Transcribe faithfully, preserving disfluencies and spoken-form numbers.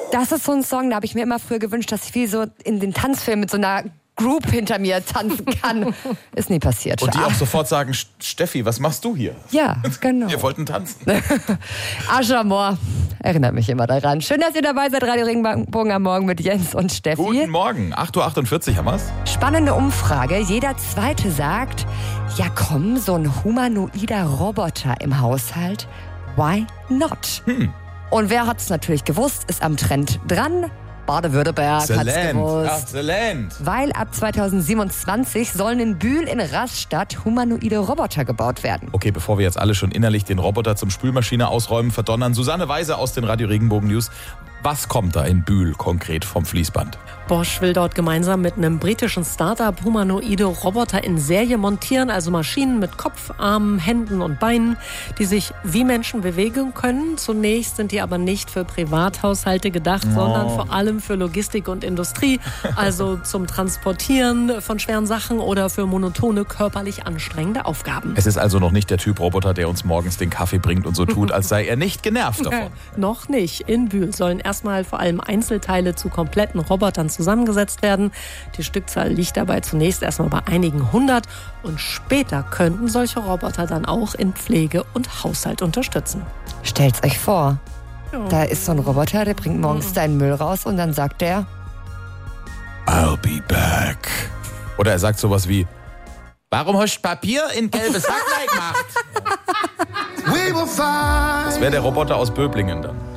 Das ist so ein Song, da habe ich mir immer früher gewünscht, dass ich wie so in den Tanzfilmen mit so einer Group hinter mir tanzen kann. Ist nie passiert. Und die auch sofort sagen, Steffi, was machst du hier? Ja, genau. Wir wollten tanzen. Aschamor. Erinnert mich immer daran. Schön, dass ihr dabei seid. Radio Regenbogen am Morgen mit Jens und Steffi. Guten Morgen. acht Uhr achtundvierzig haben wir's. Spannende Umfrage. Jeder Zweite sagt, ja komm, so ein humanoider Roboter im Haushalt. Why not? Hm. Und wer hat's natürlich gewusst, ist am Trend dran. Baden-Württemberg hat's gewusst. Exzellent. Weil ab zweitausendsiebenundzwanzig sollen in Bühl in Rastatt humanoide Roboter gebaut werden. Okay, bevor wir jetzt alle schon innerlich den Roboter zum Spülmaschine ausräumen, verdonnern, Susanne Weise aus den Radio Regenbogen News. Was kommt da in Bühl konkret vom Fließband? Bosch will dort gemeinsam mit einem britischen Startup humanoide Roboter in Serie montieren, also Maschinen mit Kopf, Armen, Händen und Beinen, die sich wie Menschen bewegen können. Zunächst sind die aber nicht für Privathaushalte gedacht, oh. sondern vor allem für Logistik und Industrie, also zum Transportieren von schweren Sachen oder für monotone, körperlich anstrengende Aufgaben. Es ist also noch nicht der Typ Roboter, der uns morgens den Kaffee bringt und so tut, als sei er nicht genervt davon. Noch nicht. In Bühl sollen erstmal vor allem Einzelteile zu kompletten Robotern zusammengesetzt werden. Die Stückzahl liegt dabei zunächst erstmal bei einigen hundert und später könnten solche Roboter dann auch in Pflege und Haushalt unterstützen. Stellt's euch vor, ja. Da ist so ein Roboter, der bringt morgens deinen Müll raus und dann sagt der I'll be back. Oder er sagt sowas wie Warum hast du Papier in gelbes Sacklein gemacht? Das wäre der Roboter aus Böblingen dann.